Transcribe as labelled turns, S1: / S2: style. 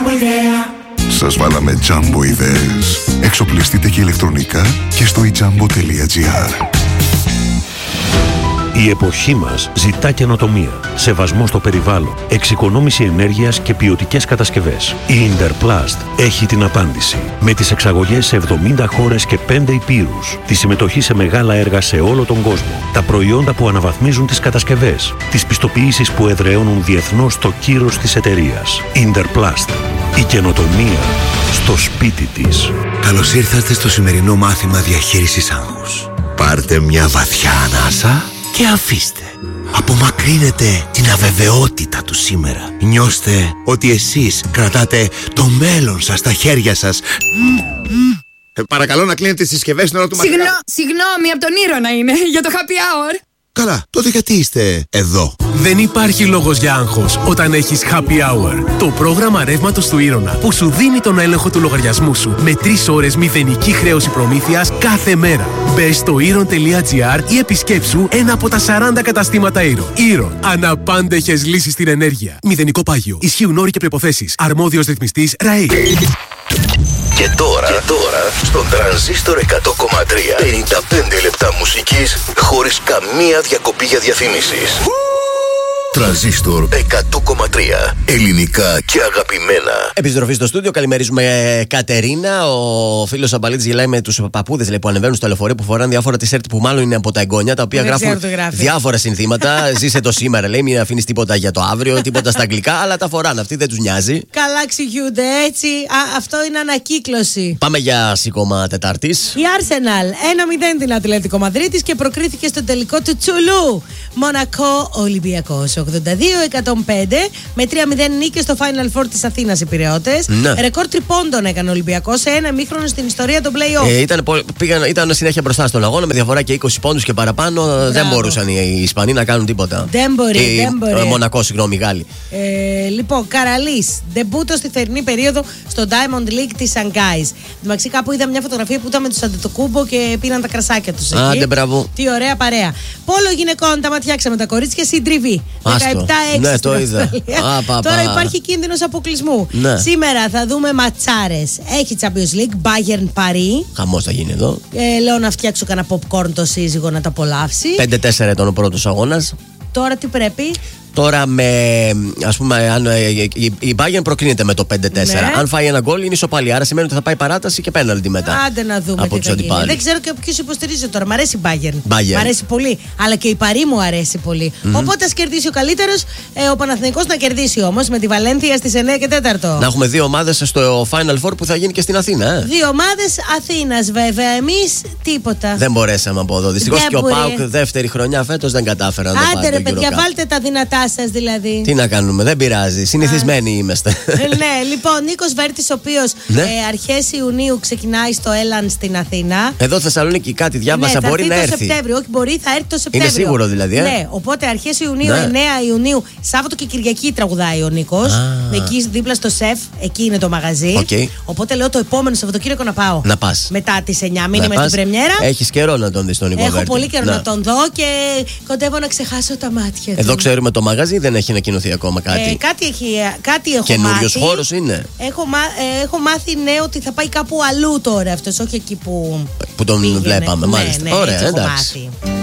S1: Jumbo ιδέα.
S2: Σας βάλαμε Jumbo ιδέες. Εξοπλιστείτε και ηλεκτρονικά και στο ijumbo.gr.
S3: Η εποχή μας ζητά καινοτομία, σεβασμό στο περιβάλλον, εξοικονόμηση ενέργειας και ποιοτικές κατασκευές. Η Interplast έχει την απάντηση. Με τις εξαγωγές σε 70 χώρες και 5 ηπείρους, τη συμμετοχή σε μεγάλα έργα σε όλο τον κόσμο, τα προϊόντα που αναβαθμίζουν τις κατασκευές, τις πιστοποιήσεις που εδραιώνουν διεθνώς το κύρος της εταιρείας. Interplast. Η καινοτομία στο σπίτι της.
S4: Καλώς ήρθατε στο σημερινό μάθημα διαχείρισης άγχους. Πάρτε μια βαθιά ανάσα και αφήστε. Απομακρύνετε την αβεβαιότητα του σήμερα. Νιώστε ότι εσείς κρατάτε το μέλλον σας στα χέρια σας. Παρακαλώ να κλείνετε τις συσκευές στην ώρα του μαθήματος.
S5: Συγγνώμη, από τον Ήρωνα είναι, για το happy hour.
S4: Καλά, τότε γιατί είστε εδώ?
S6: Δεν υπάρχει λόγος για άγχος όταν έχεις Happy Hour. Το πρόγραμμα ρεύματος του Ήρωνα που σου δίνει τον έλεγχο του λογαριασμού σου με 3 ώρες μηδενική χρέωση προμήθειας κάθε μέρα. Μπες στο Iron.gr ή επισκέψου ένα από τα 40 καταστήματα Iron. Iron. Αναπάντεχες λύσεις στην ενέργεια. Μηδενικό πάγιο. Ισχύουν όροι και προϋποθέσεις. Αρμόδιος ρυθμιστής ΡΑΗ.
S7: Και τώρα στον Τρανζίστορ 100,3 55 λεπτά μουσικής χωρίς καμία διακοπή για διαφημίσεις. Τρανζίστορ 100,3 ελληνικά και αγαπημένα.
S8: Επιστροφή στο στούντιο. Καλημερίζουμε Κατερίνα. Ο φίλος Αμπαλίτης γελάει με τους παππούδες που ανεβαίνουν στο λεωφορείο που φοράνε διάφορα τισέρτ που μάλλον είναι από τα εγγόνια, τα οποία γράφουν διάφορα συνθήματα. Ζήσε το σήμερα, λέει, μην αφήνεις τίποτα για το αύριο, τίποτα στα αγγλικά, αλλά τα φοράνε. Αυτοί δεν τους νοιάζει.
S9: Καλά εξηγούνται έτσι. Αυτό είναι ανακύκλωση.
S8: Πάμε για σηκώμα Τετάρτης.
S9: Η Arsenal 1-0 την Ατλέτικο Μαδρίτης και προκρίθηκε στο τελικό του Τσουλού. Μονακό Ολυμπιακός 82-105 με 3-0 νίκες στο Final Four της Αθήνας οι Πειραιώτες. Ρεκόρ τριπώντων έκανε ο Ολυμπιακός σε ένα ημίχρονο στην ιστορία των play-off.
S8: Ήταν συνέχεια μπροστά στον αγώνα με διαφορά και 20 πόντους και παραπάνω. Μπράβο. Δεν μπορούσαν οι Ισπανοί να κάνουν τίποτα.
S9: Δεν μπορεί.
S8: Μονακό, συγγνώμη, Γάλλοι.
S9: Λοιπόν, Καραλής, ντεμπούτο στη θερινή περίοδο στο Diamond League της Σανγκάης. Εντάξει, κάπου είδα μια φωτογραφία που ήταν με τους Αντετοκούμπο και πίναν τα κρασάκια τους.
S8: Άντε, μπράβο.
S9: Τι ωραία παρέα. Πόλο γυναικών, τα ματιάξαμε τα κορίτσια, συντριβή. 17-6.
S8: Ναι, το είδα.
S9: Τώρα υπάρχει κίνδυνος αποκλεισμού.
S8: Ναι.
S9: Σήμερα θα δούμε ματσάρες. Έχει Champions League, Bayern Paris.
S8: Χαμός θα γίνει εδώ.
S9: Λέω να φτιάξω κανένα popcorn το σύζυγο να τα απολαύσει.
S8: 5-4 ήταν ο πρώτος αγώνας.
S9: Τώρα τι πρέπει?
S8: Τώρα ας πούμε, αν η Bayern προκρίνεται με το 5-4.
S9: Ναι.
S8: Αν φάει ένα γκολ είναι ισοπαλία. Άρα σημαίνει ότι θα πάει παράταση και πέναλτι μετά.
S9: Άντε να δούμε
S8: από
S9: τι θα γίνει. Δεν ξέρω και ποιους υποστηρίζει τώρα. Μ' αρέσει η Bayern. Μ' αρέσει πολύ. Αλλά και η Παρί μου αρέσει πολύ. Οπότε ας κερδίσει ο καλύτερος. Ο Παναθηναϊκός να κερδίσει όμως με τη Βαλένθια στις 9 και 4.
S8: Να έχουμε 2 ομάδες στο Final Four που θα γίνει και στην Αθήνα.
S9: 2 ομάδες Αθήνας βέβαια. Εμείς τίποτα.
S8: Δεν μπορέσαμε από εδώ. Δυστυχώς και ο ΠΑΟΚ δεύτερη χρονιά φέτος δεν κατάφερε να το πάρει.
S9: Άντε ρε παιδιά, βάλτε τα δυνατά σας δηλαδή.
S8: Τι να κάνουμε, δεν πειράζει. Συνηθισμένοι είμαστε.
S9: Ναι, λοιπόν, Νίκος Βέρτης, ο οποίος αρχές Ιουνίου ξεκινάει στο Έλαν στην Αθήνα.
S8: Εδώ Θεσσαλονίκη κάτι διάβασα, μπορεί να έρθει.
S9: Σεπτέμβριο, όχι, μπορεί, θα έρθει το Σεπτέμβριο.
S8: Είναι σίγουρο δηλαδή.
S9: Ναι, οπότε αρχές Ιουνίου, 9 Ιουνίου, Σάββατο και Κυριακή τραγουδάει ο Νίκος. Εκεί δίπλα στο ΣΕΦ, εκεί είναι το μαγαζί. Οπότε λέω το επόμενο Σαββατοκύριακο να πάω.
S8: Να πας.
S9: Μετά τις 9, μην είμαι στην πρεμιέρα.
S8: Έχεις καιρό να τον δεις τον Νίκο Βέρτη.
S9: Έχω πολύ καιρό να τον δω και κοντεύω να ξεχάσω τα μάτια του.
S8: Εδώ ξέρουμε το μαγαζί, δεν έχει ανακοινωθεί ακόμα κάτι.
S9: Κάτι έχω
S8: καινούριος
S9: μάθει.
S8: χώρος είναι.
S9: Έχω μάθει ναι ότι θα πάει κάπου αλλού τώρα αυτός, όχι εκεί που
S8: τον
S9: πήγαινε.
S8: βλέπαμε, μάλιστα.
S9: Ναι,
S8: ωραία,
S9: έτσι
S8: εντάξει.
S9: έχω μάθει.